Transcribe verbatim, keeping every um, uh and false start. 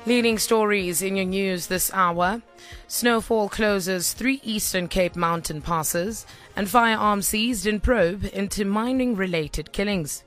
Leading stories in your news this hour. Snowfall closes three Eastern Cape mountain passes and firearms seized in probe into mining-related killings.